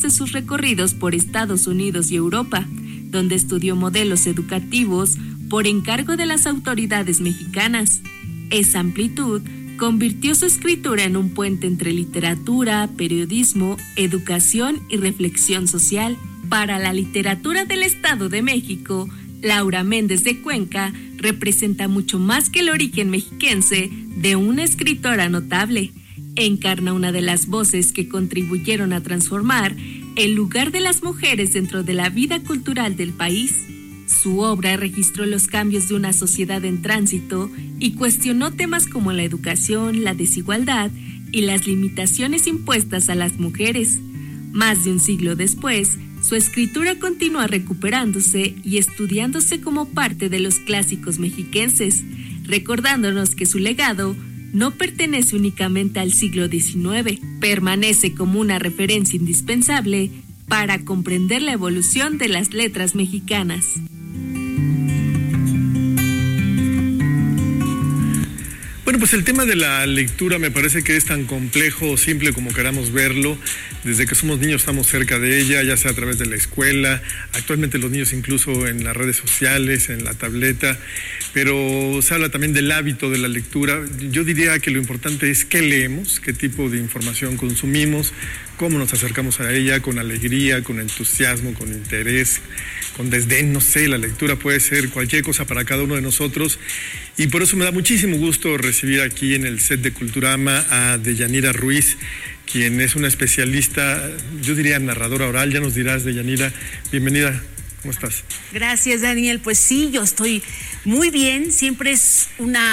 de sus recorridos por Estados Unidos y Europa, donde estudió modelos educativos por encargo de las autoridades mexicanas. Esa amplitud convirtió su escritura en un puente entre literatura, periodismo, educación y reflexión social. Para la literatura del Estado de México, Laura Méndez de Cuenca representa mucho más que el origen mexiquense de una escritora notable. Encarna una de las voces que contribuyeron a transformar el lugar de las mujeres dentro de la vida cultural del país. Su obra registró los cambios de una sociedad en tránsito y cuestionó temas como la educación, la desigualdad y las limitaciones impuestas a las mujeres. Más de un siglo después, su escritura continúa recuperándose y estudiándose como parte de los clásicos mexiquenses, recordándonos que su legado no pertenece únicamente al siglo XIX, permanece como una referencia indispensable para comprender la evolución de las letras mexicanas. Bueno, pues el tema de la lectura me parece que es tan complejo o simple como queramos verlo. Desde que somos niños estamos cerca de ella, ya sea a través de la escuela, actualmente los niños incluso en las redes sociales, en la tableta, pero se habla también del hábito de la lectura. Yo diría que lo importante es qué leemos, qué tipo de información consumimos, cómo nos acercamos a ella, con alegría, con entusiasmo, con interés, con desdén, no sé, la lectura puede ser cualquier cosa para cada uno de nosotros. Y por eso me da muchísimo gusto recibir aquí en el set de Culturama a Deyanira Ruiz, quien es una especialista, yo diría narradora oral. Ya nos dirás, Deyanira, bienvenida, ¿cómo estás? Gracias, Daniel. Pues sí, yo estoy muy bien, siempre es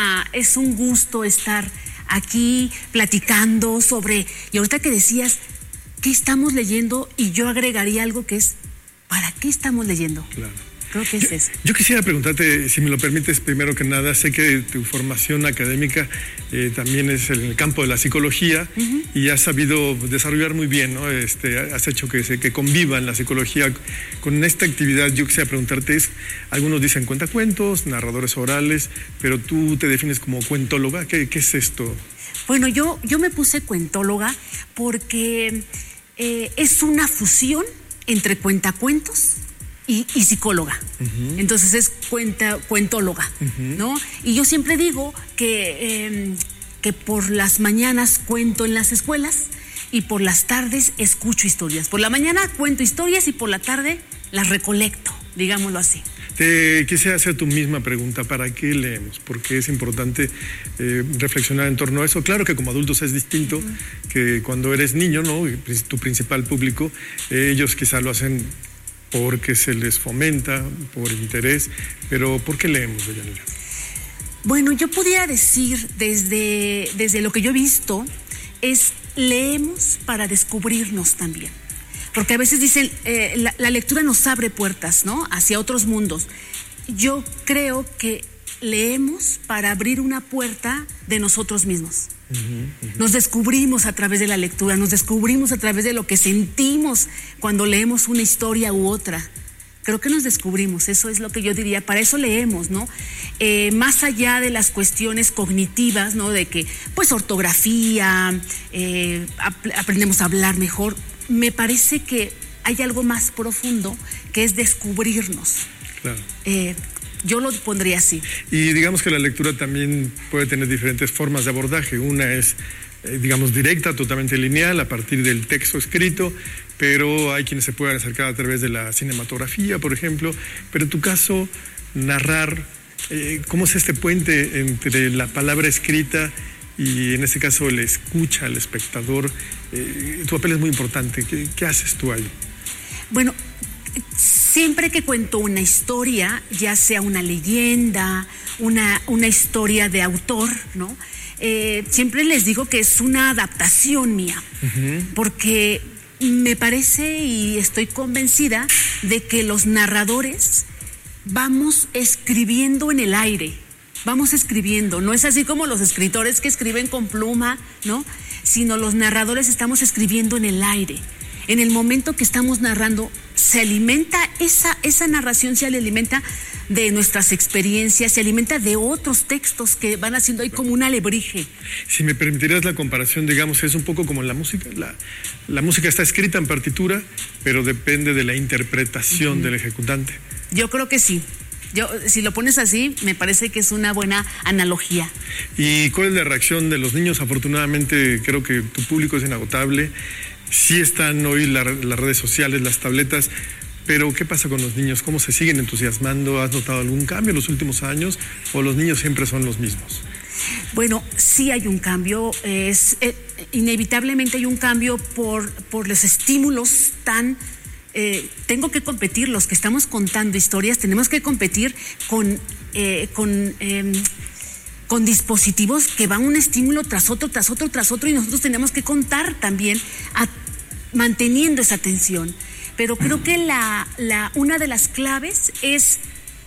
un gusto estar aquí platicando sobre, y ahorita que decías, ¿qué estamos leyendo? Y yo agregaría algo que es, ¿para qué estamos leyendo? Claro. Creo que es eso. Yo quisiera preguntarte, si me lo permites, primero que nada, sé que tu formación académica también es en el campo de la psicología, uh-huh, y has sabido desarrollar muy bien, ¿no? Has hecho que convivan la psicología con esta actividad. Yo quisiera preguntarte, algunos dicen cuentacuentos, narradores orales, pero tú te defines como cuentóloga. ¿Qué es esto? Bueno, yo me puse cuentóloga porque es una fusión entre cuentacuentos y psicóloga. Uh-huh. Entonces es cuentóloga, uh-huh, ¿no? Y yo siempre digo que por las mañanas cuento en las escuelas y por las tardes escucho historias. Por la mañana cuento historias y por la tarde las recolecto, digámoslo así. Te quisiera hacer tu misma pregunta, ¿para qué leemos? Porque es importante reflexionar en torno a eso. Claro que como adultos es distinto, uh-huh, que cuando eres niño, ¿no? Tu principal público, ellos quizá lo hacen porque se les fomenta, por interés, pero ¿por qué leemos, Deyanira? Bueno, yo pudiera decir desde lo que yo he visto, leemos para descubrirnos también. Porque a veces dicen, la lectura nos abre puertas, ¿no? Hacia otros mundos. Yo creo que leemos para abrir una puerta de nosotros mismos. Uh-huh, uh-huh. Nos descubrimos a través de la lectura, nos descubrimos a través de lo que sentimos cuando leemos una historia u otra. Creo que nos descubrimos, eso es lo que yo diría, para eso leemos, ¿no? Más allá de las cuestiones cognitivas, ¿no? De que, pues, ortografía, aprendemos a hablar mejor, me parece que hay algo más profundo que es descubrirnos. Claro. Yo lo pondría así. Y digamos que la lectura también puede tener diferentes formas de abordaje. Una es, digamos, directa, totalmente lineal, a partir del texto escrito, pero hay quienes se pueden acercar a través de la cinematografía, por ejemplo. Pero en tu caso, narrar, ¿cómo es este puente entre la palabra escrita y en este caso el escucha, el espectador? Tu papel es muy importante. ¿Qué haces tú ahí? Bueno, siempre que cuento una historia, ya sea una leyenda, una historia de autor, ¿no? Siempre les digo que es una adaptación mía, uh-huh, porque me parece y estoy convencida de que los narradores vamos escribiendo en el aire, vamos escribiendo, no es así como los escritores que escriben con pluma, ¿no? Sino los narradores estamos escribiendo en el aire. En el momento que estamos narrando, se alimenta, esa narración se alimenta de nuestras experiencias, se alimenta de otros textos que van haciendo ahí como un alebrije. Si me permitirías la comparación, digamos, es un poco como la música. La música está escrita en partitura, pero depende de la interpretación del ejecutante. Yo creo que sí. Si lo pones así, me parece que es una buena analogía. ¿Y cuál es la reacción de los niños? Afortunadamente, creo que tu público es inagotable. Sí están hoy las redes sociales, las tabletas, pero ¿qué pasa con los niños? ¿Cómo se siguen entusiasmando? ¿Has notado algún cambio en los últimos años o los niños siempre son los mismos? Bueno, sí hay un cambio, inevitablemente hay un cambio por los estímulos tan... tengo que competir, los que estamos contando historias, tenemos que competir con dispositivos que van un estímulo tras otro, y nosotros tenemos que contar también manteniendo esa atención. Pero creo que una de las claves es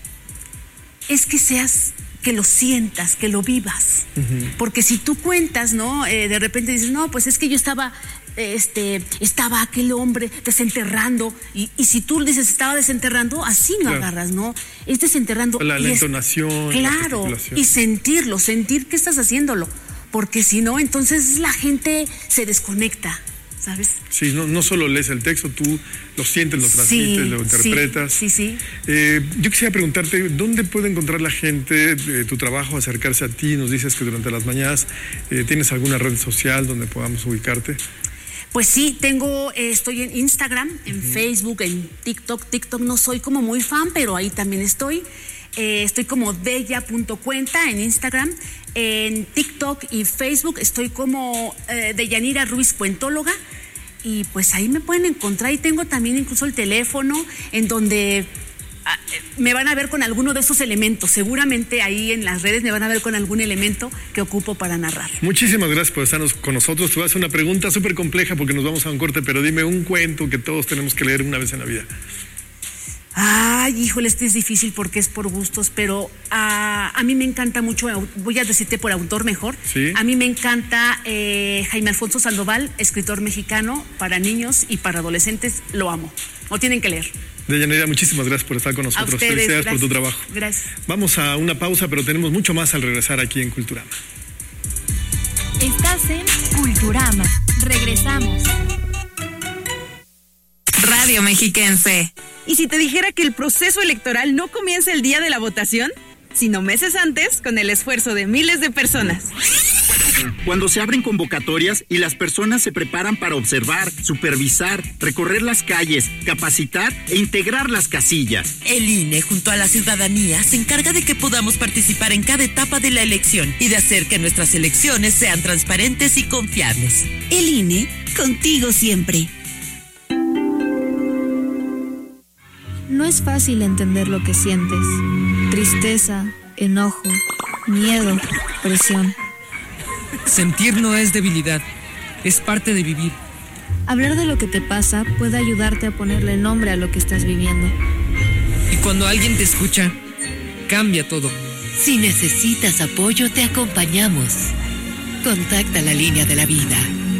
que lo sientas, que lo vivas. Porque si tú cuentas, ¿no? De repente dices, no, pues es que yo estaba aquel hombre desenterrando, y si tú dices estaba desenterrando, así no agarras, ¿no? Es desenterrando. La entonación. Claro, y sentir que estás haciéndolo, porque si no, entonces la gente se desconecta, ¿sabes? Sí, no solo lees el texto, tú lo sientes, lo transmites, lo interpretas. Sí. Yo quisiera preguntarte, ¿dónde puede encontrar la gente tu trabajo, acercarse a ti? Nos dices que durante las mañanas ¿tienes alguna red social donde podamos ubicarte? Pues sí, estoy en Instagram, en Facebook, en TikTok. TikTok no soy como muy fan, pero ahí también estoy. Estoy como Deya.cuenta en Instagram. En TikTok y Facebook estoy como Deyanira Ruiz Cuentóloga. Y pues ahí me pueden encontrar. Y tengo también incluso el teléfono en donde me van a ver con alguno de esos elementos. Seguramente ahí en las redes me van a ver con algún elemento que ocupo para narrar. Muchísimas gracias por estar con nosotros. Te voy a hacer una pregunta súper compleja porque nos vamos a un corte, pero dime un cuento que todos tenemos que leer una vez en la vida. Ay, híjole, este es difícil porque es por gustos, pero a mí me encanta mucho, voy a decirte por autor mejor. ¿Sí? A mí me encanta Jaime Alfonso Sandoval, escritor mexicano para niños y para adolescentes. Lo amo. Lo tienen que leer. Deyanira, muchísimas gracias por estar con nosotros. Felicidades por tu trabajo. Gracias. Vamos a una pausa, pero tenemos mucho más al regresar aquí en Culturama. Estás en Culturama. Regresamos. Radio Mexiquense. ¿Y si te dijera que el proceso electoral no comienza el día de la votación, sino meses antes, con el esfuerzo de miles de personas? Cuando se abren convocatorias y las personas se preparan para observar, supervisar, recorrer las calles, capacitar e integrar las casillas. El INE, junto a la ciudadanía, se encarga de que podamos participar en cada etapa de la elección y de hacer que nuestras elecciones sean transparentes y confiables. El INE, contigo siempre. No es fácil entender lo que sientes. Tristeza, enojo, miedo, presión. Sentir no es debilidad, es parte de vivir. Hablar de lo que te pasa puede ayudarte a ponerle nombre a lo que estás viviendo. Y cuando alguien te escucha, cambia todo. Si necesitas apoyo, te acompañamos. Contacta la línea de la vida.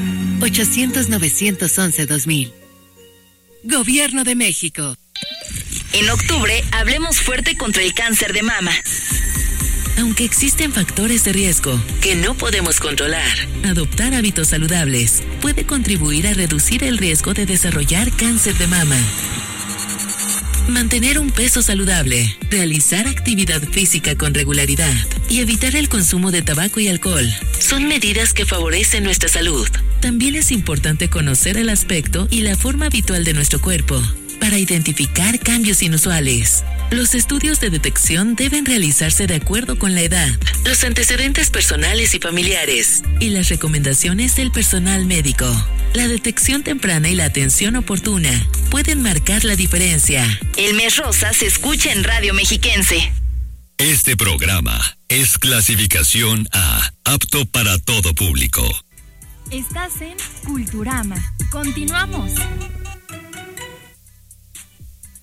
800-911-2000. Gobierno de México. En octubre, hablemos fuerte contra el cáncer de mama. Aunque existen factores de riesgo que no podemos controlar, adoptar hábitos saludables puede contribuir a reducir el riesgo de desarrollar cáncer de mama. Mantener un peso saludable, realizar actividad física con regularidad y evitar el consumo de tabaco y alcohol son medidas que favorecen nuestra salud. También es importante conocer el aspecto y la forma habitual de nuestro cuerpo para identificar cambios inusuales. Los estudios de detección deben realizarse de acuerdo con la edad, los antecedentes personales y familiares y las recomendaciones del personal médico. La detección temprana y la atención oportuna pueden marcar la diferencia. El Mes Rosa se escucha en Radio Mexiquense. Este programa es clasificación A, apto para todo público. Estás en Culturama. Continuamos.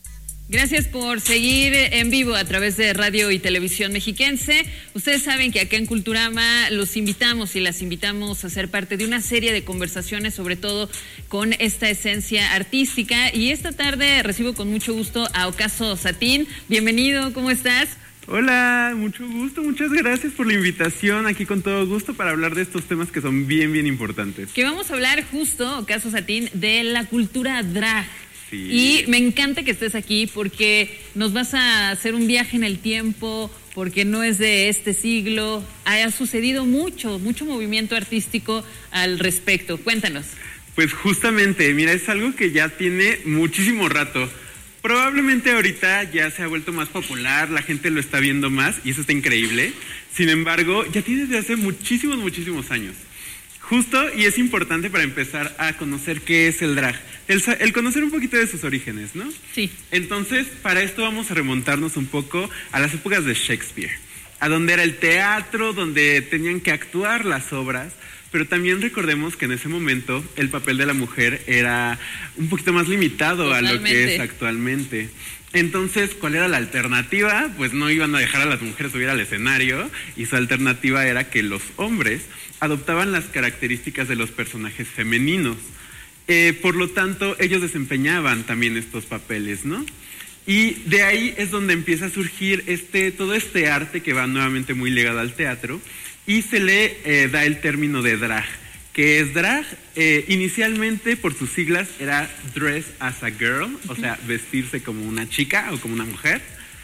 Gracias por seguir en vivo a través de Radio y Televisión Mexiquense. Ustedes saben que acá en Culturama los invitamos y las invitamos a ser parte de una serie de conversaciones, sobre todo con esta esencia artística. Y esta tarde recibo con mucho gusto a Ocaso Satín. Bienvenido, ¿cómo estás? Hola, mucho gusto, muchas gracias por la invitación, aquí con todo gusto para hablar de estos temas que son bien, bien importantes. Que vamos a hablar justo, Ocaso Satín, de la cultura drag. Sí. Y me encanta que estés aquí porque nos vas a hacer un viaje en el tiempo, porque no es de este siglo, ha sucedido mucho movimiento artístico al respecto. Cuéntanos. Pues justamente, mira, es algo que ya tiene muchísimo rato. Probablemente ahorita ya se ha vuelto más popular, la gente lo está viendo más y eso está increíble. Sin embargo, ya tiene desde hace muchísimos años. Justo, y es importante para empezar a conocer qué es el drag, el conocer un poquito de sus orígenes, ¿no? Sí. Entonces, para esto vamos a remontarnos un poco a las épocas de Shakespeare, a donde era el teatro, donde tenían que actuar las obras, pero también recordemos que en ese momento el papel de la mujer era un poquito más limitado a lo que es actualmente. Entonces, ¿cuál era la alternativa? Pues no iban a dejar a las mujeres subir al escenario y su alternativa era que los hombres adoptaban las características de los personajes femeninos. Por lo tanto, ellos desempeñaban también estos papeles, ¿no? Y de ahí es donde empieza a surgir todo este arte que va nuevamente muy ligado al teatro y se le da el término de drag. ¿Qué es drag? Inicialmente, por sus siglas, era dress as a girl, o sea, vestirse como una chica o como una mujer.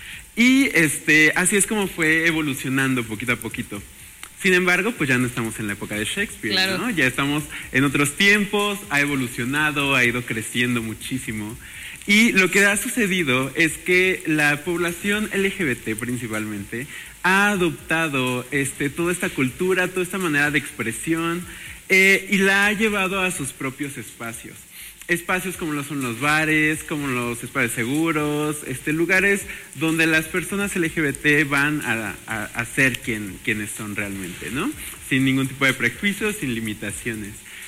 Y así es como fue evolucionando poquito a poquito. Sin embargo, pues ya no estamos en la época de Shakespeare, claro, ¿no? Ya estamos en otros tiempos, ha evolucionado, ha ido creciendo muchísimo. Y lo que ha sucedido es que la población LGBT principalmente ha adoptado toda esta cultura, toda esta manera de expresión y la ha llevado a sus propios espacios. Espacios como lo son los bares, como los espacios seguros, lugares donde las personas LGBT van a ser quienes son realmente, ¿no? Sin ningún tipo de prejuicios, sin limitaciones.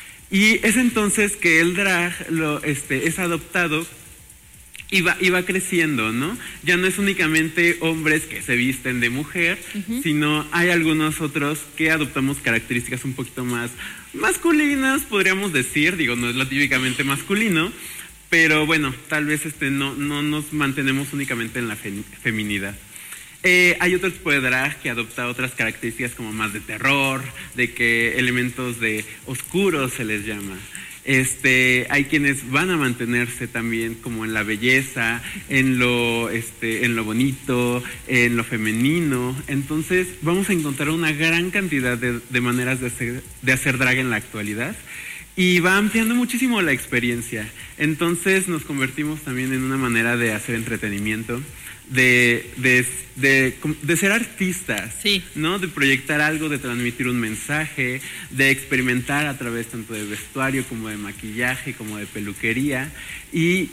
Y es entonces que el drag es adoptado y va creciendo, ¿no? Ya no es únicamente hombres que se visten de mujer, sino hay algunos otros que adoptamos características un poquito más masculinas, podríamos decir, digo, no es lo típicamente masculino, pero bueno, tal vez no nos mantenemos únicamente en la feminidad. Hay otro tipo de drag que adopta otras características como más de terror, de que elementos de oscuros se les llama. Hay quienes van a mantenerse también como en la belleza, en lo bonito, en lo femenino. Entonces vamos a encontrar una gran cantidad de maneras de hacer drag en la actualidad y va ampliando muchísimo la experiencia. Entonces nos convertimos también en una manera de hacer entretenimiento, de ser artistas, sí, ¿no? De proyectar algo, de transmitir un mensaje, de experimentar a través tanto de vestuario como de maquillaje, como de peluquería y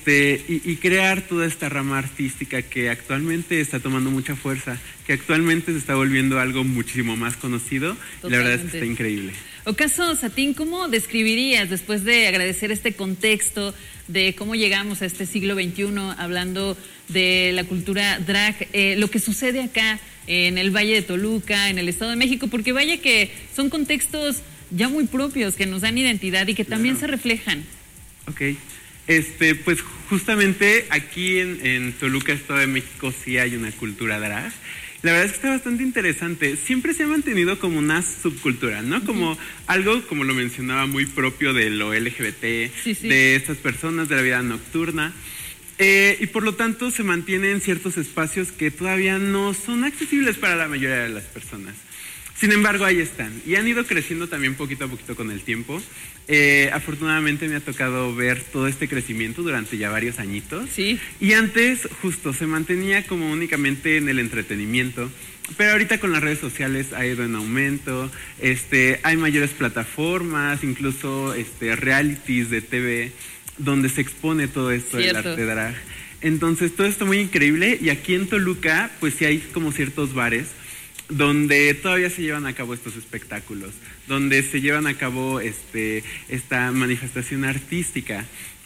crear toda esta rama artística que actualmente está tomando mucha fuerza, que actualmente se está volviendo algo muchísimo más conocido. Totalmente. Y la verdad es que está increíble. Ocaso Satín, ¿cómo describirías, después de agradecer este contexto de cómo llegamos a este siglo XXI hablando de la cultura drag, lo que sucede acá en el Valle de Toluca, en el Estado de México? Porque vaya que son contextos ya muy propios que nos dan identidad y que también se reflejan. Ok, pues justamente aquí en Toluca, Estado de México, sí hay una cultura drag. La verdad es que está bastante interesante. Siempre se ha mantenido como una subcultura, ¿no? Como algo, como lo mencionaba, muy propio de lo LGBT, sí, sí, de estas personas, de la vida nocturna. Y por lo tanto se mantienen ciertos espacios que todavía no son accesibles para la mayoría de las personas. Sin embargo, ahí están. Y han ido creciendo también poquito a poquito con el tiempo. Afortunadamente me ha tocado ver todo este crecimiento durante ya varios añitos. Sí. Y antes justo se mantenía como únicamente en el entretenimiento, pero ahorita con las redes sociales ha ido en aumento. Hay mayores plataformas, incluso realities de TV donde se expone todo esto del arte drag. Entonces todo esto muy increíble. Y aquí en Toluca pues sí hay como ciertos bares donde todavía se llevan a cabo estos espectáculos, donde se llevan a cabo esta manifestación artística.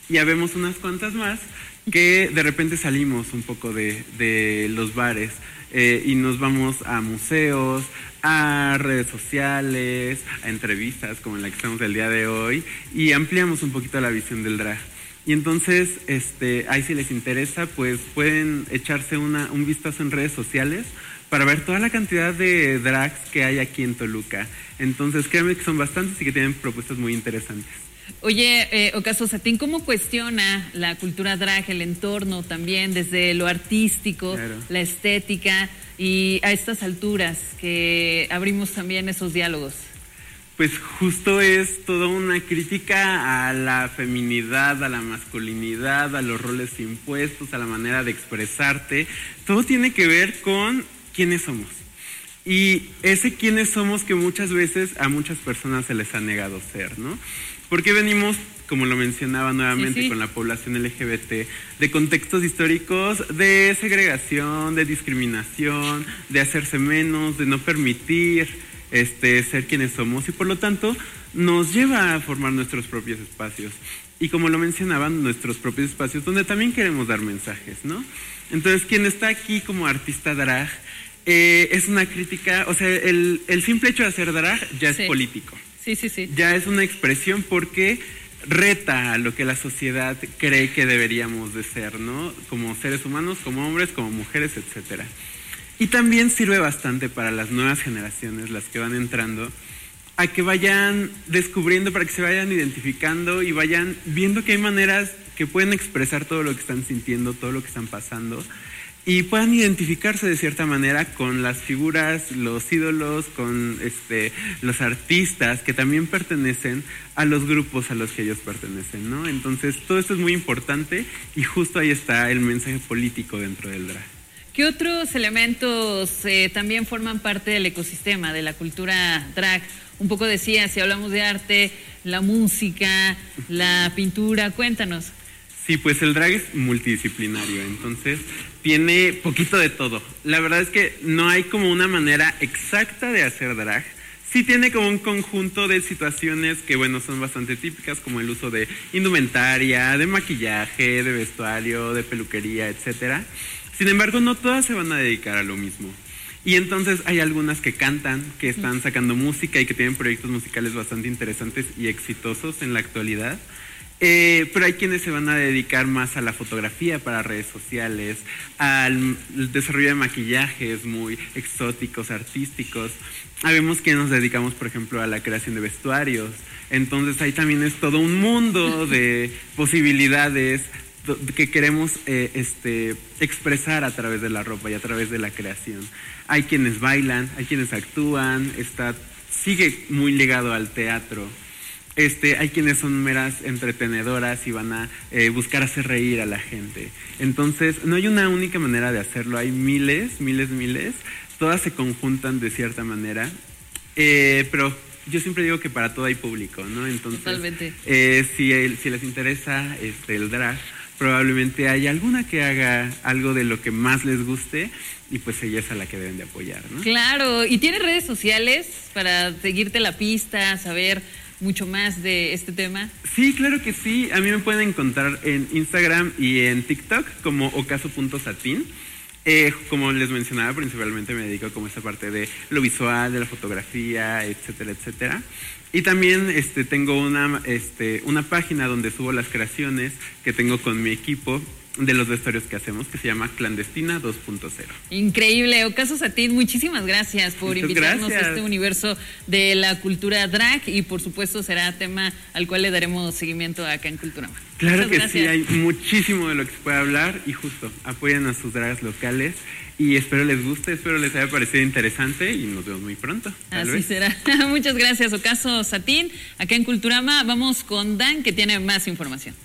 Y habemos unas cuantas más que de repente salimos un poco de los bares y nos vamos a museos, a redes sociales, a entrevistas como la que estamos el día de hoy, y ampliamos un poquito la visión del drag. Y entonces, ahí si les interesa, pues pueden echarse un vistazo en redes sociales para ver toda la cantidad de drags que hay aquí en Toluca. Entonces, créanme que son bastantes y que tienen propuestas muy interesantes. Oye, Ocaso Satín, ¿cómo cuestiona la cultura drag, el entorno también, desde lo artístico, claro, la estética, y a estas alturas que abrimos también esos diálogos? Pues justo es toda una crítica a la feminidad, a la masculinidad, a los roles impuestos, a la manera de expresarte. Todo tiene que ver con quiénes somos. Y ese quiénes somos que muchas veces a muchas personas se les ha negado ser, ¿no? Porque venimos, como lo mencionaba nuevamente, con la población LGBT, de contextos históricos de segregación, de discriminación, de hacerse menos, de no permitir ser quienes somos, y por lo tanto nos lleva a formar nuestros propios espacios. Y como lo mencionaban, nuestros propios espacios donde también queremos dar mensajes, ¿no? Entonces, quien está aquí como artista drag es una crítica, o sea, el simple hecho de hacer drag ya es político. Sí. Ya es una expresión porque reta a lo que la sociedad cree que deberíamos de ser, ¿no? Como seres humanos, como hombres, como mujeres, etcétera. Y también sirve bastante para las nuevas generaciones, las que van entrando, a que vayan descubriendo, para que se vayan identificando y vayan viendo que hay maneras que pueden expresar todo lo que están sintiendo, todo lo que están pasando, y puedan identificarse de cierta manera con las figuras, los ídolos, con los artistas que también pertenecen a los grupos a los que ellos pertenecen, ¿no? Entonces, todo esto es muy importante y justo ahí está el mensaje político dentro del drag. ¿Qué otros elementos también forman parte del ecosistema de la cultura drag? Un poco decía, si hablamos de arte, la música, la pintura, cuéntanos. Sí, pues el drag es multidisciplinario, entonces tiene poquito de todo. La verdad es que no hay como una manera exacta de hacer drag. Sí tiene como un conjunto de situaciones que, bueno, son bastante típicas, como el uso de indumentaria, de maquillaje, de vestuario, de peluquería, etcétera. Sin embargo, no todas se van a dedicar a lo mismo. Y entonces hay algunas que cantan, que están sacando música y que tienen proyectos musicales bastante interesantes y exitosos en la actualidad. Pero hay quienes se van a dedicar más a la fotografía para redes sociales, al desarrollo de maquillajes muy exóticos, artísticos. Habemos quienes nos dedicamos, por ejemplo, a la creación de vestuarios. Entonces ahí también es todo un mundo de posibilidades que queremos expresar a través de la ropa y a través de la creación. Hay quienes bailan, hay quienes actúan, sigue muy ligado al teatro. Hay quienes son meras entretenedoras y van a buscar hacer reír a la gente. Entonces, no hay una única manera de hacerlo, hay miles, todas se conjuntan de cierta manera, pero yo siempre digo que para todo hay público, ¿no? Entonces, totalmente. Si les interesa el drag, probablemente hay alguna que haga algo de lo que más les guste y pues ella es a la que deben de apoyar, ¿no? Claro, ¿y tienes redes sociales para seguirte la pista, saber mucho más de este tema? Sí, claro que sí. A mí me pueden encontrar en Instagram y en TikTok como ocaso.satin. Como les mencionaba, principalmente me dedico como esta parte de lo visual, de la fotografía, etcétera, etcétera. Y también tengo una página donde subo las creaciones que tengo con mi equipo de los vestuarios que hacemos, que se llama Clandestina 2.0. Increíble. Ocaso Satín, muchísimas gracias por invitarnos a este universo de la cultura drag y por supuesto será tema al cual le daremos seguimiento acá en Culturama. Claro que sí, hay muchísimo de lo que se puede hablar y justo apoyen a sus dragas locales y espero les guste, espero les haya parecido interesante y nos vemos muy pronto. Así será. Muchas gracias, Ocaso Satín. Acá en Culturama vamos con Dan, que tiene más información.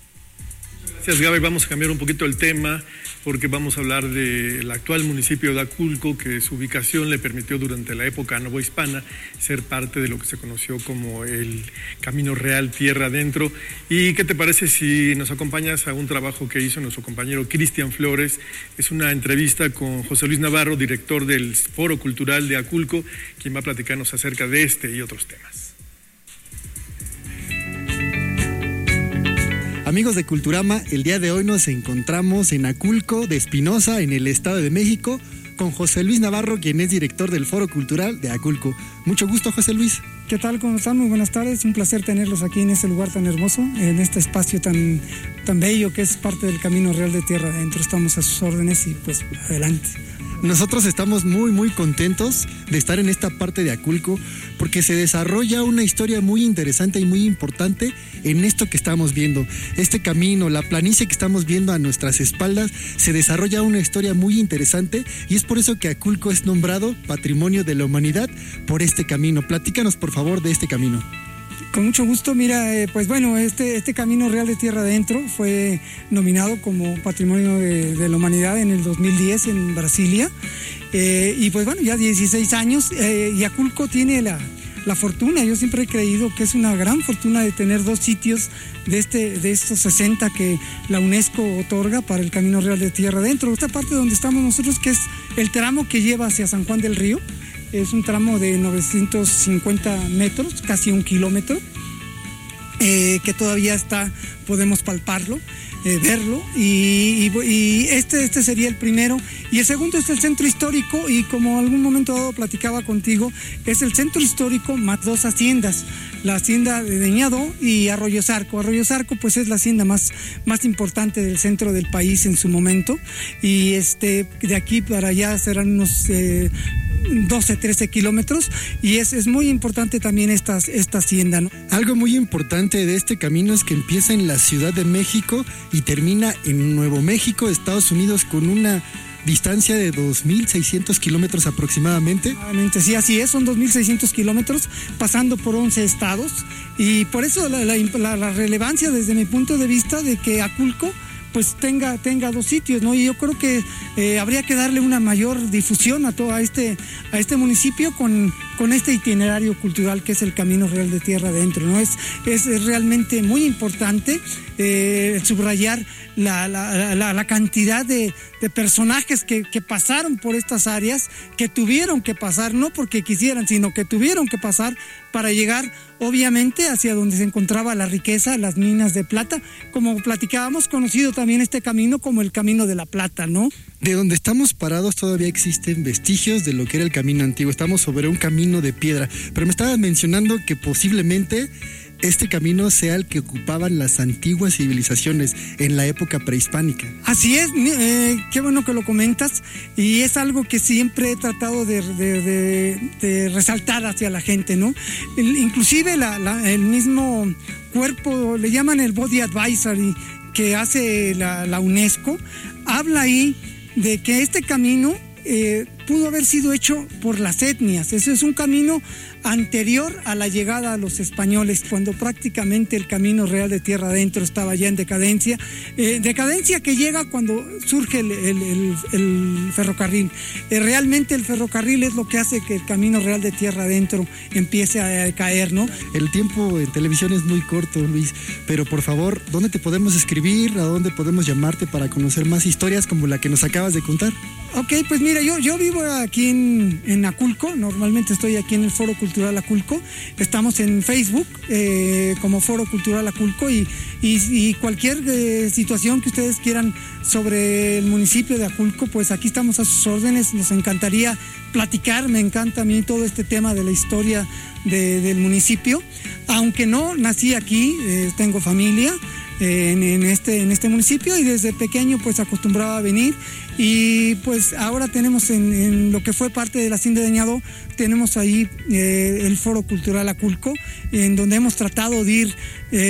Gracias, Gaby. Vamos a cambiar un poquito el tema porque vamos a hablar del actual municipio de Aculco, que su ubicación le permitió durante la época novohispana ser parte de lo que se conoció como el Camino Real Tierra Adentro. ¿Y qué te parece si nos acompañas a un trabajo que hizo nuestro compañero Cristian Flores? Es una entrevista con José Luis Navarro, director del Foro Cultural de Aculco, quien va a platicarnos acerca de este y otros temas. Amigos de Culturama, el día de hoy nos encontramos en Aculco de Espinosa, en el Estado de México, con José Luis Navarro, quien es director del Foro Cultural de Aculco. Mucho gusto, José Luis. ¿Qué tal? ¿Cómo están? Muy buenas tardes. Un placer tenerlos aquí en este lugar tan hermoso, en este espacio tan bello que es parte del Camino Real de Tierra Adentro. Estamos a sus órdenes y pues adelante. Nosotros estamos muy contentos de estar en esta parte de Aculco porque se desarrolla una historia muy interesante y muy importante en esto que estamos viendo. Este camino, la planicie que estamos viendo a nuestras espaldas, se desarrolla una historia muy interesante y es por eso que Aculco es nombrado Patrimonio de la Humanidad por este camino. Platícanos, por favor, de este camino. Con mucho gusto. Mira, pues bueno, este Camino Real de Tierra Adentro fue nominado como Patrimonio de la Humanidad en el 2010 en Brasilia. Y pues bueno, ya 16 años y Aculco tiene la fortuna, yo siempre he creído que es una gran fortuna de tener 2 sitios de estos 60 que la UNESCO otorga para el Camino Real de Tierra Adentro. Esta parte donde estamos nosotros, que es el tramo que lleva hacia San Juan del Río, es un tramo de 950 metros, casi 1 kilómetro, que todavía podemos palparlo, verlo, y este sería el primero. Y el segundo es el centro histórico, y como algún momento dado platicaba contigo, es el centro histórico más 2 haciendas, la hacienda de Deñado y Arroyo Zarco. Arroyo Zarco pues es la hacienda más importante del centro del país en su momento, y de aquí para allá serán unos 12, 13 kilómetros, y es muy importante también esta hacienda, ¿no? Algo muy importante de este camino es que empieza en la Ciudad de México y termina en Nuevo México, Estados Unidos, con una distancia de 2.600 kilómetros aproximadamente. Sí, así es, son 2.600 kilómetros, pasando por 11 estados, y por eso la relevancia desde mi punto de vista de que Aculco pues tenga 2 sitios, ¿no? Y yo creo que habría que darle una mayor difusión a este municipio con este itinerario cultural que es el Camino Real de Tierra Adentro, ¿no? Es realmente muy importante subrayar la cantidad de personajes que pasaron por estas áreas, que tuvieron que pasar, no porque quisieran, sino que tuvieron que pasar para llegar, obviamente, hacia donde se encontraba la riqueza, las minas de plata, como platicábamos, conocido también este camino como el Camino de la Plata, ¿no? De donde estamos parados todavía existen vestigios de lo que era el camino antiguo. Estamos sobre un camino de piedra, pero me estabas mencionando que posiblemente este camino sea el que ocupaban las antiguas civilizaciones en la época prehispánica. Así es, qué bueno que lo comentas, y es algo que siempre he tratado de resaltar hacia la gente, ¿no? Inclusive el mismo cuerpo, le llaman el Body Advisory, que hace la UNESCO, habla ahí de que este camino pudo haber sido hecho por las etnias. Eso es un camino anterior a la llegada a los españoles, cuando prácticamente el Camino Real de Tierra Adentro estaba ya en decadencia que llega cuando surge el ferrocarril. Realmente el ferrocarril es lo que hace que el Camino Real de Tierra Adentro empiece a caer, ¿no? El tiempo en televisión es muy corto, Luis, pero por favor, ¿dónde te podemos escribir? ¿A dónde podemos llamarte para conocer más historias como la que nos acabas de contar? Ok, pues mira, yo vivo aquí en Aculco, normalmente estoy aquí en el Foro Cultural Aculco, estamos en Facebook como Foro Cultural Aculco, y cualquier situación que ustedes quieran sobre el municipio de Aculco, pues aquí estamos a sus órdenes. Nos encantaría platicar, me encanta a mí todo este tema de la historia del municipio, aunque no nací aquí, tengo familia en este municipio, y desde pequeño pues acostumbraba a venir, y pues ahora tenemos en lo que fue parte de la Hacienda de Deñado, tenemos ahí el Foro Cultural Aculco, en donde hemos tratado de ir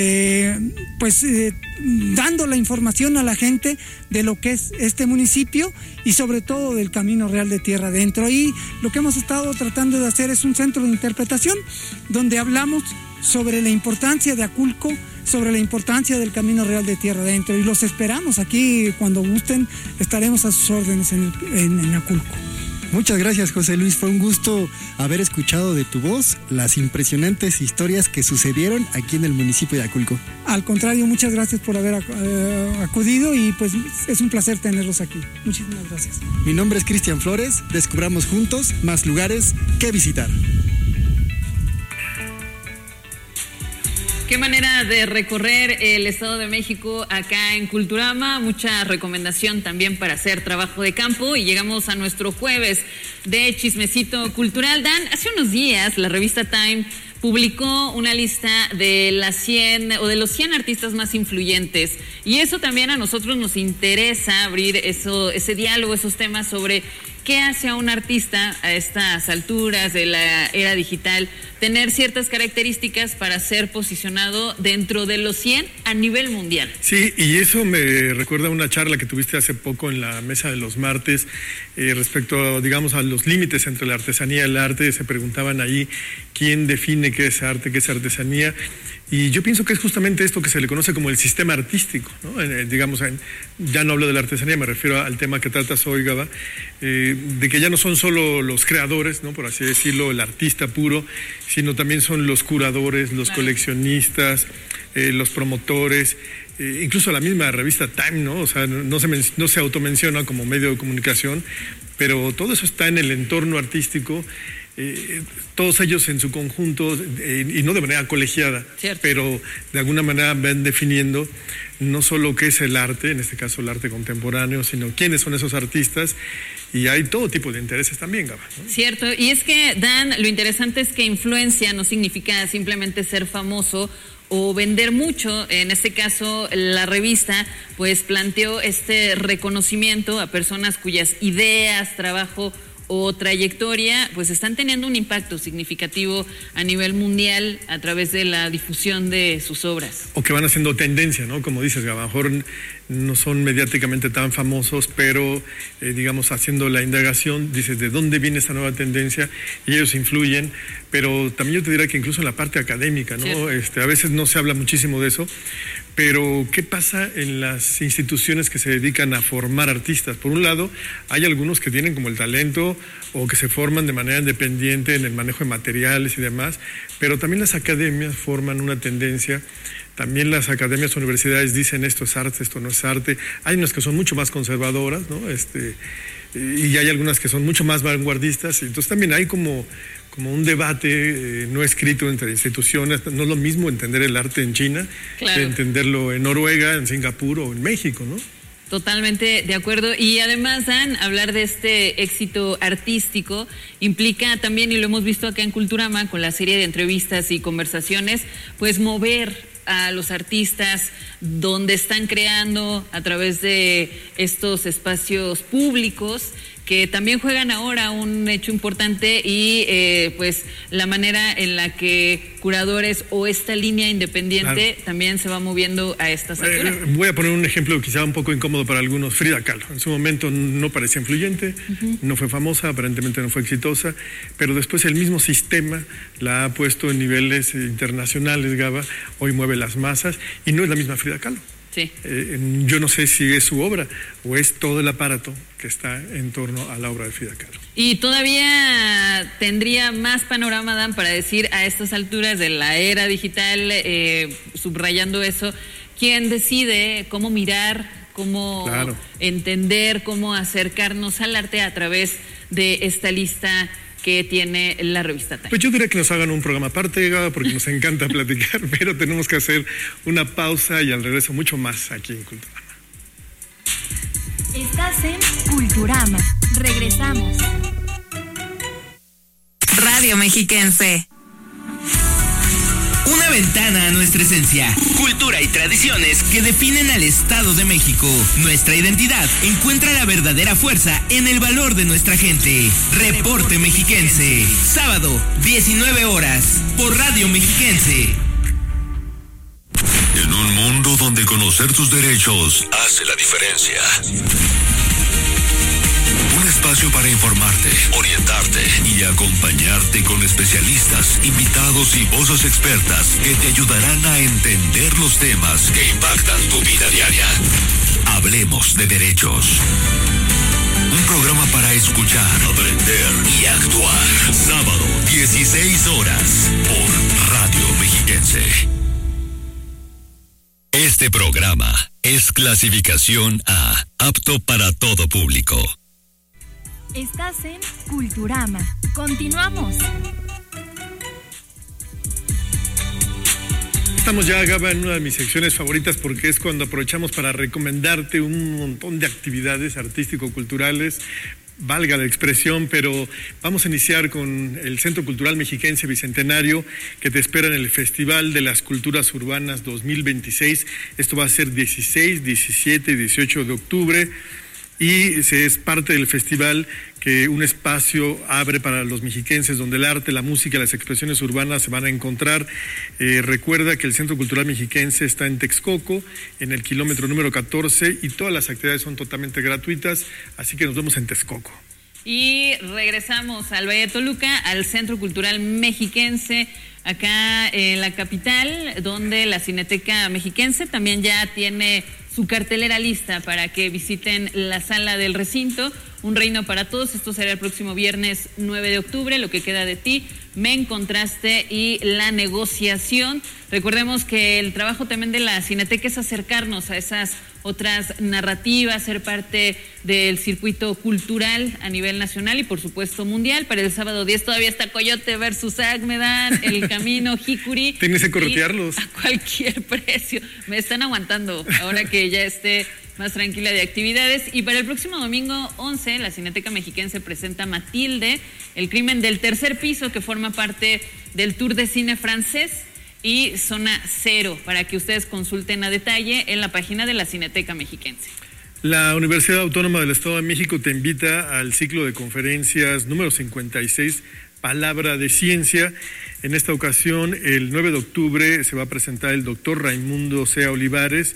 dando la información a la gente de lo que es este municipio y sobre todo del Camino Real de Tierra Adentro. Ahí lo que hemos estado tratando de hacer es un centro de interpretación donde hablamos sobre la importancia de Aculco, sobre la importancia del Camino Real de Tierra Adentro, y los esperamos aquí cuando gusten, estaremos a sus órdenes en Aculco. Muchas gracias, José Luis, fue un gusto haber escuchado de tu voz las impresionantes historias que sucedieron aquí en el municipio de Aculco. Al contrario, muchas gracias por haber acudido, y pues es un placer tenerlos aquí. Muchísimas gracias. Mi nombre es Cristian Flores, descubramos juntos más lugares que visitar. Qué manera de recorrer el Estado de México acá en Culturama. Mucha recomendación también para hacer trabajo de campo. Y llegamos a nuestro jueves de Chismecito Cultural. Dan, hace unos días la revista Time publicó una lista de las 100 o de los 100 artistas más influyentes. Y eso también a nosotros nos interesa abrir ese diálogo, esos temas sobre qué hace a un artista a estas alturas de la era digital tener ciertas características para ser posicionado dentro de los 100 a nivel mundial. Sí, y eso me recuerda a una charla que tuviste hace poco en la mesa de los martes respecto, digamos, a los límites entre la artesanía y el arte. Se preguntaban ahí quién define qué es arte, qué es artesanía. Y yo pienso que es justamente esto que se le conoce como el sistema artístico, ¿no? Digamos, ya no hablo de la artesanía, me refiero al tema que tratas hoy, Gaba, de que ya no son solo los creadores, ¿no? Por así decirlo, el artista puro, sino también son los curadores, los coleccionistas, los promotores, incluso la misma revista Time, ¿no? O sea, no se automenciona como medio de comunicación, pero todo eso está en el entorno artístico. Todos ellos en su conjunto, y no de manera colegiada, pero de alguna manera van definiendo no solo qué es el arte, en este caso el arte contemporáneo, sino quiénes son esos artistas, y hay todo tipo de intereses también, Gaba, ¿no? Cierto, y es que, Dan, lo interesante es que influencia no significa simplemente ser famoso o vender mucho. En este caso, la revista pues planteó este reconocimiento a personas cuyas ideas, trabajo o trayectoria pues están teniendo un impacto significativo a nivel mundial a través de la difusión de sus obras. O que van haciendo tendencia, ¿no? Como dices, a lo mejor no son mediáticamente tan famosos, pero digamos, haciendo la indagación, dices, ¿de dónde viene esta nueva tendencia? Y ellos influyen, pero también yo te diría que incluso en la parte académica, ¿no? A veces no se habla muchísimo de eso, pero ¿qué pasa en las instituciones que se dedican a formar artistas? Por un lado, hay algunos que tienen como el talento o que se forman de manera independiente en el manejo de materiales y demás, pero también las academias forman una tendencia. También las academias, universidades dicen esto es arte, esto no es arte. Hay unas que son mucho más conservadoras, ¿no? Y hay algunas que son mucho más vanguardistas. Entonces también hay como un debate no escrito entre instituciones. No es lo mismo entender el arte en China que entenderlo en Noruega, en Singapur o en México, ¿no? Totalmente de acuerdo. Y además, Dan, hablar de este éxito artístico implica también, y lo hemos visto acá en Culturama con la serie de entrevistas y conversaciones, pues mover a los artistas donde están creando a través de estos espacios públicos que también juegan ahora un hecho importante, y pues la manera en la que curadores o esta línea independiente también se va moviendo a estas alturas. Voy a poner un ejemplo quizá un poco incómodo para algunos. Frida Kahlo, en su momento no parecía influyente, no fue famosa, aparentemente no fue exitosa, pero después el mismo sistema la ha puesto en niveles internacionales, Gaba, hoy mueve las masas, y no es la misma Frida Kahlo. Sí. Yo no sé si es su obra o es todo el aparato que está en torno a la obra de Frida Kahlo. Y todavía tendría más panorama, Dan, para decir a estas alturas de la era digital, subrayando eso, quién decide cómo mirar, cómo entender, cómo acercarnos al arte a través de esta lista que tiene la revista Time. Pues yo diría que nos hagan un programa aparte, porque nos encanta platicar, pero tenemos que hacer una pausa y al regreso mucho más aquí en Culturama. Estás en Culturama. Regresamos. Radio Mexiquense. Una ventana a nuestra esencia, cultura y tradiciones que definen al Estado de México. Nuestra identidad encuentra la verdadera fuerza en el valor de nuestra gente. Reporte Mexiquense, sábado, 19 horas, por Radio Mexiquense. En un mundo donde conocer tus derechos hace la diferencia. Un espacio para informarte, orientarte y acompañarte con especialistas, invitados y voces expertas que te ayudarán a entender los temas que impactan tu vida diaria. Hablemos de derechos. Un programa para escuchar, aprender y actuar. Sábado, 16 horas, por Radio Mexiquense. Este programa es clasificación A, apto para todo público. Estás en Culturama. Continuamos. estamos ya, Gaba, en una de mis secciones favoritas porque es cuando aprovechamos para recomendarte un montón de actividades artístico-culturales, valga la expresión, pero vamos a iniciar con el Centro Cultural Mexiquense Bicentenario, que te espera en el Festival de las Culturas Urbanas 2026. Esto va a ser 16, 17 y 18 de octubre. Y es parte del festival que un espacio abre para los mexiquenses donde el arte, la música y las expresiones urbanas se van a encontrar. Recuerda que el Centro Cultural Mexiquense está en Texcoco, en el kilómetro número 14, y todas las actividades son totalmente gratuitas, así que nos vemos en Texcoco. Y regresamos al Valle de Toluca, al Centro Cultural Mexiquense, acá en la capital, donde la Cineteca Mexiquense también ya tiene su cartelera lista para que visiten la sala del recinto. Un reino para todos. Esto será el próximo viernes 9 de octubre. Lo que queda de ti, Me encontraste y La negociación. Recordemos que el trabajo también de la Cineteca es acercarnos a esas otras narrativas, ser parte del circuito cultural a nivel nacional y por supuesto mundial. Para el sábado 10 todavía está Coyote versus Agmedan, El Camino, Hikuri. Tienes que corretearlos. A cualquier precio. Me están aguantando ahora que ya esté más tranquila de actividades. Y para el próximo domingo 11, la Cineteca Mexiquense presenta Matilde, El crimen del tercer piso, que forma parte del Tour de Cine francés, y Zona Cero, para que ustedes consulten a detalle en la página de la Cineteca Mexiquense. La Universidad Autónoma del Estado de México te invita al ciclo de conferencias número 56, Palabra de Ciencia. En esta ocasión, el 9 de octubre, se va a presentar el doctor Raimundo Sea Olivares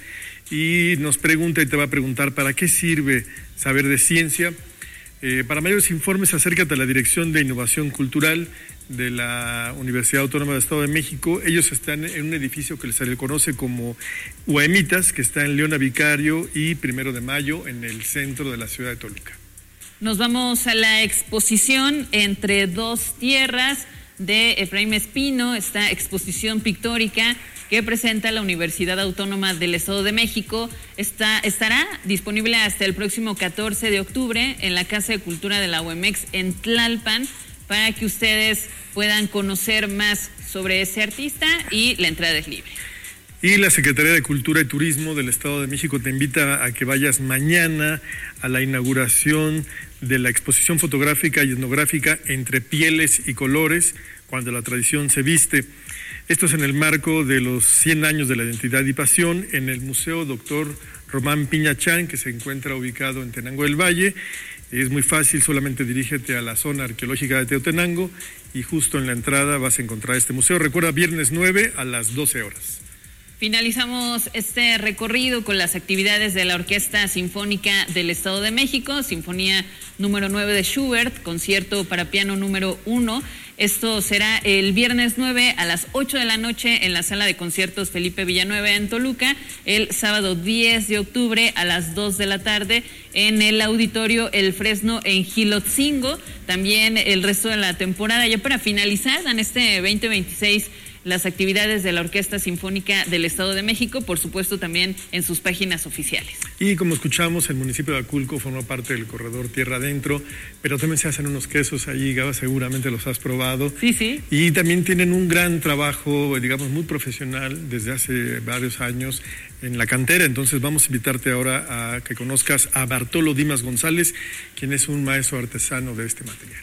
y nos pregunta y te va a preguntar ¿para qué sirve saber de ciencia? Para mayores informes, acércate a la Dirección de Innovación Cultural de la Universidad Autónoma del Estado de México. Ellos están en un edificio que se le conoce como UAEMITAS, que está en Leona Vicario y 1 de Mayo, en el centro de la ciudad de Toluca. Nos vamos a la exposición Entre dos tierras de Efraín Espino, esta exposición pictórica que presenta la Universidad Autónoma del Estado de México. Estará disponible hasta el próximo 14 de octubre en la Casa de Cultura de la UEMEX en Tlalpan, para que ustedes puedan conocer más sobre ese artista, y la entrada es libre. Y la Secretaría de Cultura y Turismo del Estado de México te invita a que vayas mañana a la inauguración de la exposición fotográfica y etnográfica Entre Pieles y Colores, cuando la tradición se viste. Esto es en el marco de los 100 años de la identidad y pasión en el Museo Dr. Román Piñachán, que se encuentra ubicado en Tenango del Valle. Es muy fácil, solamente dirígete a la zona arqueológica de Teotenango y justo en la entrada vas a encontrar este museo. Recuerda, viernes 9 a las 12 horas. Finalizamos este recorrido con las actividades de la Orquesta Sinfónica del Estado de México, Sinfonía número 9 de Schubert, concierto para piano número 1. Esto será el viernes 9 a las 8 de la noche en la Sala de Conciertos Felipe Villanueva en Toluca, el sábado 10 de octubre a las 2 de la tarde en el Auditorio El Fresno en Gilotzingo. También el resto de la temporada, ya para finalizar, dan este 2026 las actividades de la Orquesta Sinfónica del Estado de México, por supuesto también en sus páginas oficiales. Y como escuchamos, el municipio de Aculco forma parte del corredor Tierra Adentro, pero también se hacen unos quesos allí, Gaba, seguramente los has probado. Sí, sí. Y también tienen un gran trabajo, digamos, muy profesional desde hace varios años en la cantera. Entonces vamos a invitarte ahora a que conozcas a Bartolo Dimas González, quien es un maestro artesano de este material.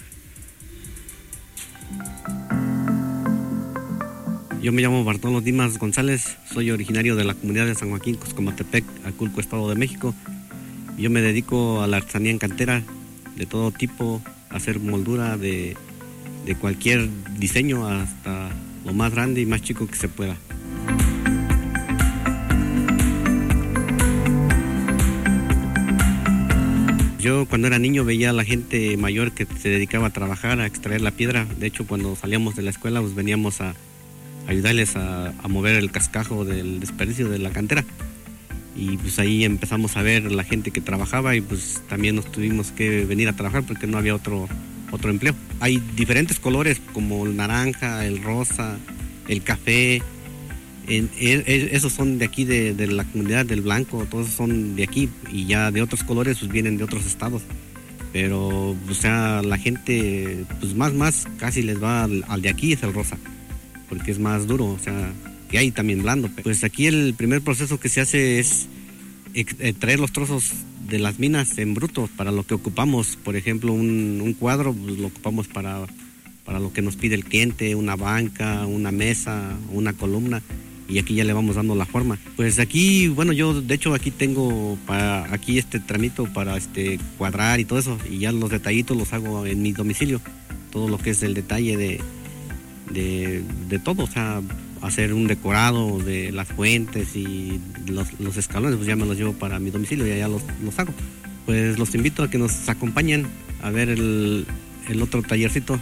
Yo me llamo Bartolo Dimas González, soy originario de la comunidad de San Joaquín, Coscomatepec, Aculco, Estado de México. Yo me dedico a la artesanía en cantera de todo tipo, a hacer moldura de cualquier diseño hasta lo más grande y más chico que se pueda. Yo cuando era niño veía a la gente mayor que se dedicaba a trabajar, a extraer la piedra. De hecho, cuando salíamos de la escuela, pues veníamos a ayudarles a mover el cascajo del desperdicio de la cantera. Y pues ahí empezamos a ver la gente que trabajaba y pues también nos tuvimos que venir a trabajar porque no había otro empleo. Hay diferentes colores como el naranja, el rosa, el café. Esos son de aquí, de la comunidad del blanco, todos son de aquí, y ya de otros colores pues vienen de otros estados. Pero o sea, la gente pues más casi les va al de aquí, es el rosa, porque es más duro, o sea, que hay también blando. Pues aquí el primer proceso que se hace es traer los trozos de las minas en bruto para lo que ocupamos. Por ejemplo, un cuadro pues, lo ocupamos para lo que nos pide el cliente, una banca, una mesa, una columna, y aquí ya le vamos dando la forma. Pues aquí, bueno, yo de hecho aquí tengo aquí tramito para cuadrar y todo eso, y ya los detallitos los hago en mi domicilio, todo lo que es el detalle de todo, o sea, hacer un decorado de las fuentes y los escalones, pues ya me los llevo para mi domicilio y allá los hago. Pues los invito a que nos acompañen a ver el otro tallercito.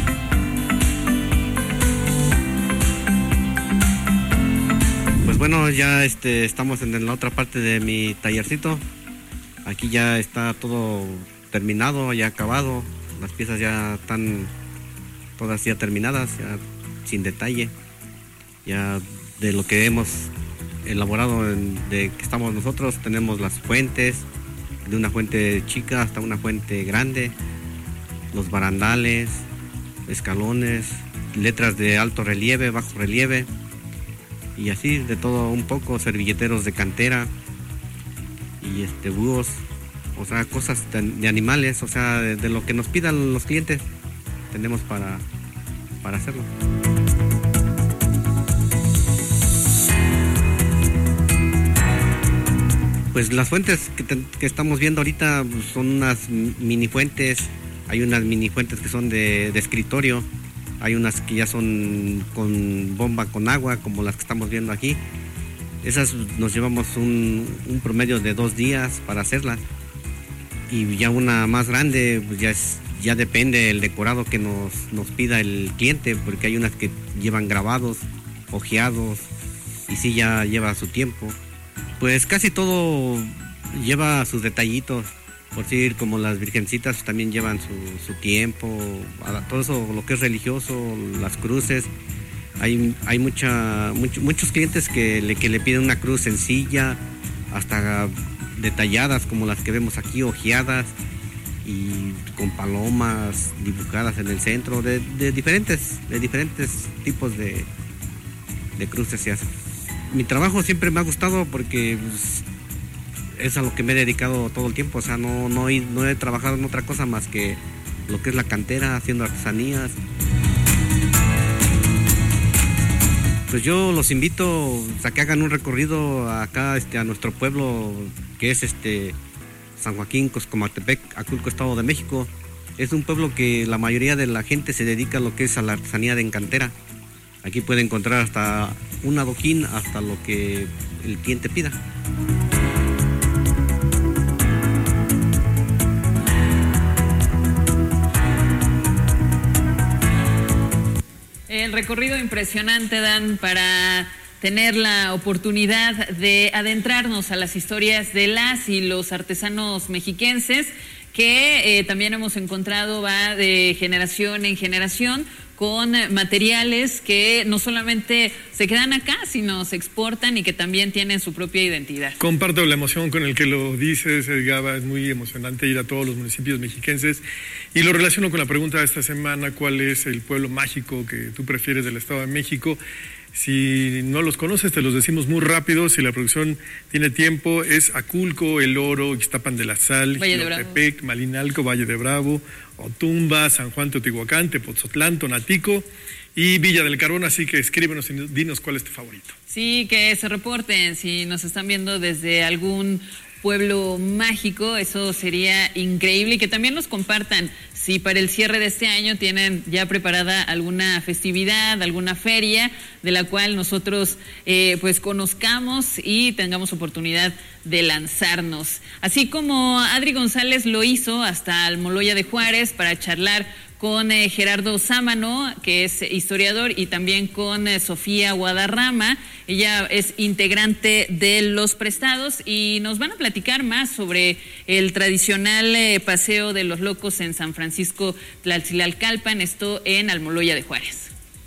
Pues bueno, ya estamos en la otra parte de mi tallercito. Aquí ya está todo terminado, ya acabado. Las piezas ya están todas ya terminadas, ya sin detalle. Ya de lo que hemos elaborado de que estamos nosotros, tenemos las fuentes, de una fuente chica hasta una fuente grande, los barandales, escalones, letras de alto relieve, bajo relieve, y así de todo un poco, servilleteros de cantera y búhos, o sea, cosas de animales, o sea, de lo que nos pidan los clientes, tenemos para hacerlo. Pues las fuentes que estamos viendo ahorita pues, son unas mini fuentes. Hay unas mini fuentes que son de escritorio. Hay unas que ya son con bomba con agua, como las que estamos viendo aquí. Esas nos llevamos un promedio de 2 días para hacerlas. Y ya una más grande, pues ya depende el decorado que nos pida el cliente, porque hay unas que llevan grabados, ojeados, y sí ya lleva su tiempo. Pues casi todo lleva sus detallitos, por decir, como las virgencitas también llevan su tiempo, todo eso, lo que es religioso, las cruces. Hay muchos clientes que le piden una cruz sencilla, hasta detalladas como las que vemos aquí, ojeadas y con palomas dibujadas en el centro, de diferentes tipos de cruces se hacen. Mi trabajo siempre me ha gustado porque pues, es a lo que me he dedicado todo el tiempo, o sea, no he trabajado en otra cosa más que lo que es la cantera, haciendo artesanías. Pues yo los invito a que hagan un recorrido acá a nuestro pueblo, que es San Joaquín, Coscomatepec, Aculco, Estado de México. Es un pueblo que la mayoría de la gente se dedica a lo que es a la artesanía de cantera. Aquí puede encontrar hasta un adoquín, hasta lo que el cliente pida. El recorrido impresionante, Dan, para tener la oportunidad de adentrarnos a las historias de las y los artesanos mexiquenses, que también hemos encontrado va de generación en generación, con materiales que no solamente se quedan acá, sino se exportan y que también tienen su propia identidad. Comparto la emoción con el que lo dices, Gaba, es muy emocionante ir a todos los municipios mexiquenses, y lo relaciono con la pregunta de esta semana: ¿cuál es el pueblo mágico que tú prefieres del Estado de México? Si no los conoces, te los decimos muy rápido, si la producción tiene tiempo. Es Aculco, El Oro, Ixtapan de la Sal, Jilotepec, Malinalco, Valle de Bravo, Otumba, San Juan, Teotihuacán, Tepoztlán, Tonatico y Villa del Carbón. Así que escríbenos y dinos cuál es tu favorito. Sí, que se reporten si nos están viendo desde algún pueblo mágico, eso sería increíble, y que también nos compartan si para el cierre de este año tienen ya preparada alguna festividad, alguna feria de la cual nosotros pues conozcamos y tengamos oportunidad de lanzarnos. Así como Adri González lo hizo hasta Almoloya de Juárez para charlar con Gerardo Sámano, que es historiador, y también con Sofía Guadarrama. Ella es integrante de Los Prestados y nos van a platicar más sobre el tradicional paseo de los locos en San Francisco Tlalcilalcalpan, esto en Almoloya de Juárez.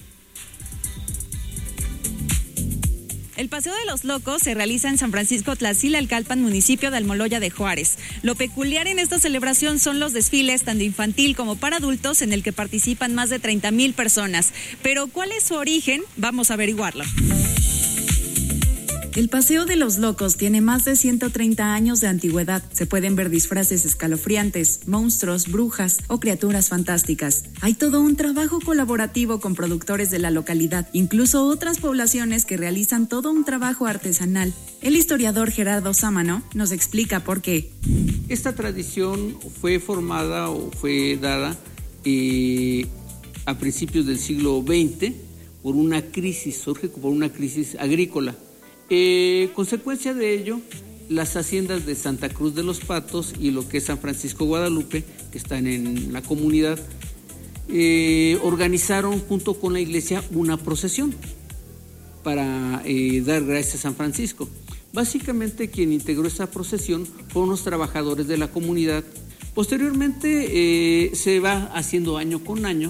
El Paseo de los Locos se realiza en San Francisco Tlalcilalcalpan, municipio de Almoloya de Juárez. Lo peculiar en esta celebración son los desfiles, tanto infantil como para adultos, en el que participan más de 30,000 personas. Pero ¿cuál es su origen? Vamos a averiguarlo. El Paseo de los Locos tiene más de 130 años de antigüedad. Se pueden ver disfraces escalofriantes, monstruos, brujas o criaturas fantásticas. Hay todo un trabajo colaborativo con productores de la localidad, incluso otras poblaciones que realizan todo un trabajo artesanal. El historiador Gerardo Sámano nos explica por qué. Esta tradición fue formada o fue dada a principios del siglo XX por una crisis, surge por una crisis agrícola. Consecuencia de ello, las haciendas de Santa Cruz de los Patos y lo que es San Francisco Guadalupe, que están en la comunidad, organizaron junto con la iglesia una procesión para dar gracias a San Francisco. Básicamente quien integró esa procesión fueron los trabajadores de la comunidad. Posteriormente se va haciendo año con año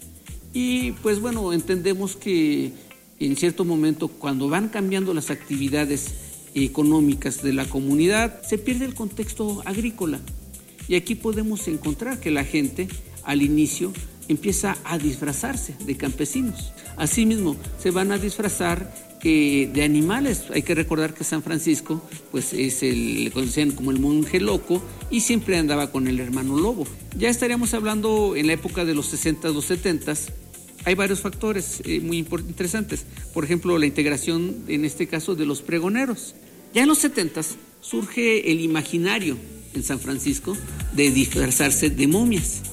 y pues bueno, entendemos que en cierto momento, cuando van cambiando las actividades económicas de la comunidad, se pierde el contexto agrícola. Y aquí podemos encontrar que la gente, al inicio, empieza a disfrazarse de campesinos. Asimismo, se van a disfrazar de animales. Hay que recordar que San Francisco, pues le conocían como el monje loco y siempre andaba con el hermano lobo. Ya estaríamos hablando en la época de los 60s, los 70s. Hay varios factores muy interesantes. Por ejemplo, la integración, en este caso, de los pregoneros. Ya en los 70s surge el imaginario en San Francisco de disfrazarse de momias.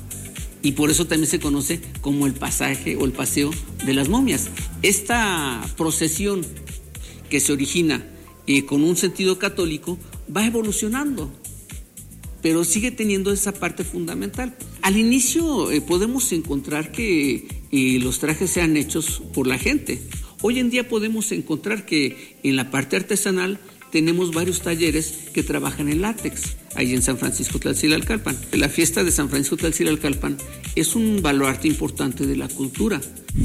Y por eso también se conoce como el pasaje o el paseo de las momias. Esta procesión que se origina con un sentido católico va evolucionando, pero sigue teniendo esa parte fundamental. Al inicio podemos encontrar que los trajes sean hechos por la gente. Hoy en día podemos encontrar que en la parte artesanal tenemos varios talleres que trabajan en látex, ahí en San Francisco Tlalcilalcalpan. La fiesta de San Francisco Tlalcilalcalpan es un baluarte importante de la cultura.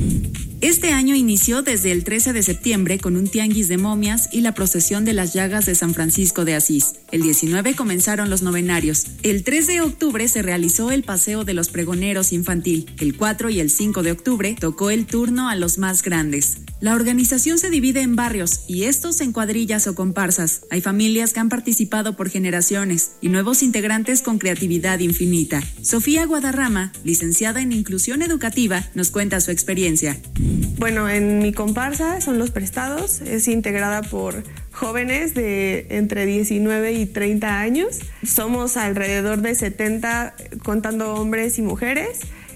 Este año inició desde el 13 de septiembre con un tianguis de momias y la procesión de las llagas de San Francisco de Asís. El 19 comenzaron los novenarios. El 3 de octubre se realizó el paseo de los pregoneros infantil. El 4 y el 5 de octubre tocó el turno a los más grandes. La organización se divide en barrios y estos en cuadrillas o comparsas. Hay familias que han participado por generaciones y nuevos integrantes con creatividad infinita. Sofía Guadarrama, licenciada en Inclusión Educativa, nos cuenta su experiencia. Bueno, en mi comparsa son los prestados, es integrada por jóvenes de entre 19 y 30 años. Somos alrededor de 70 contando hombres y mujeres.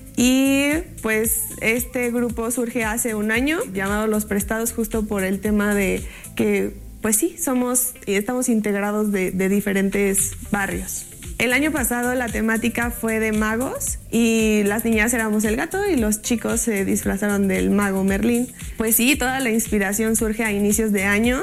Y pues este grupo surge hace un año, llamado Los Prestados, justo por el tema de que, pues sí, estamos integrados de diferentes barrios. El año pasado la temática fue de magos y las niñas éramos el gato y los chicos se disfrazaron del mago Merlín. Pues sí, toda la inspiración surge a inicios de año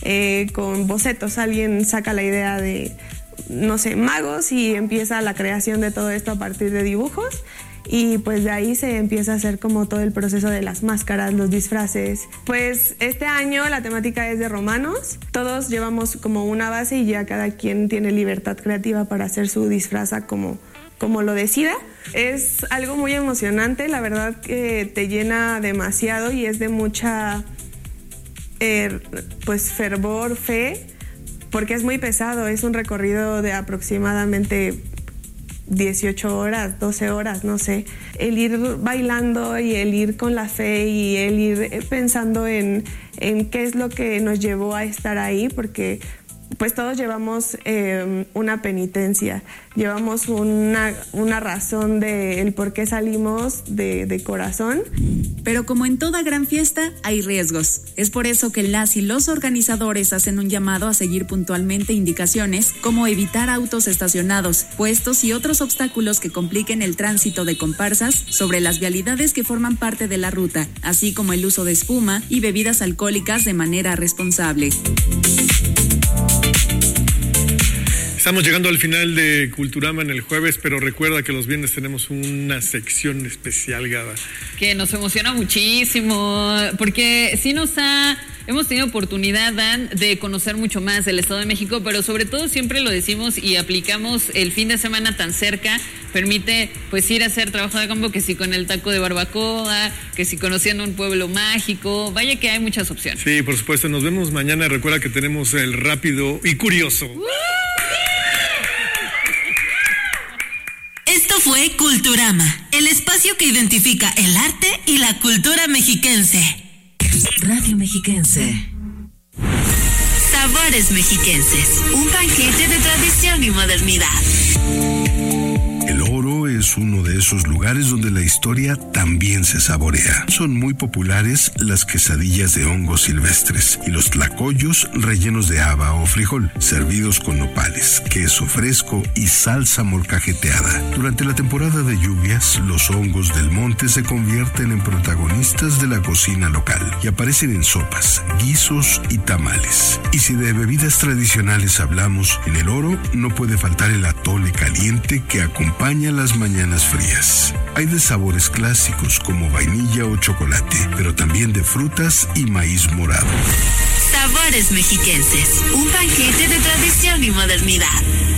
con bocetos. Alguien saca la idea de, no sé, magos y empieza la creación de todo esto a partir de dibujos. Y pues de ahí se empieza a hacer como todo el proceso de las máscaras, los disfraces. Pues este año la temática es de romanos. Todos llevamos como una base y ya cada quien tiene libertad creativa para hacer su disfraza como lo decida. Es algo muy emocionante, la verdad que te llena demasiado y es de mucha pues fervor, fe, porque es muy pesado. Es un recorrido de aproximadamente 18 horas, 12 horas, no sé. El ir bailando y el ir con la fe y el ir pensando en qué es lo que nos llevó a estar ahí, porque pues todos llevamos una penitencia, llevamos una razón del por qué salimos de corazón. Pero como en toda gran fiesta, hay riesgos. Es por eso que las y los organizadores hacen un llamado a seguir puntualmente indicaciones como evitar autos estacionados, puestos y otros obstáculos que compliquen el tránsito de comparsas sobre las vialidades que forman parte de la ruta, así como el uso de espuma y bebidas alcohólicas de manera responsable. Estamos llegando al final de Culturama en el jueves, pero recuerda que los viernes tenemos una sección especial, Gada. Que nos emociona muchísimo, porque sí hemos tenido oportunidad, Dan, de conocer mucho más del Estado de México, pero sobre todo siempre lo decimos y aplicamos el fin de semana tan cerca, permite pues ir a hacer trabajo de campo, que si con el taco de barbacoa, que si conociendo un pueblo mágico, vaya que hay muchas opciones. Sí, por supuesto, nos vemos mañana, recuerda que tenemos el rápido y curioso. Esto fue Culturama, el espacio que identifica el arte y la cultura mexiquense. Radio Mexiquense. Sabores mexiquenses, un banquete de tradición y modernidad. El Oro es uno de esos lugares donde la historia también se saborea. Son muy populares las quesadillas de hongos silvestres y los tlacoyos rellenos de haba o frijol, servidos con nopales, queso fresco y salsa molcajeteada. Durante la temporada de lluvias, los hongos del monte se convierten en protagonistas de la cocina local y aparecen en sopas, guisos y tamales. Y si de bebidas tradicionales hablamos, en el Oro no puede faltar el atole caliente que acompaña las mañanas frías. Hay de sabores clásicos como vainilla o chocolate, pero también de frutas y maíz morado. Sabores mexiquenses, un banquete de tradición y modernidad.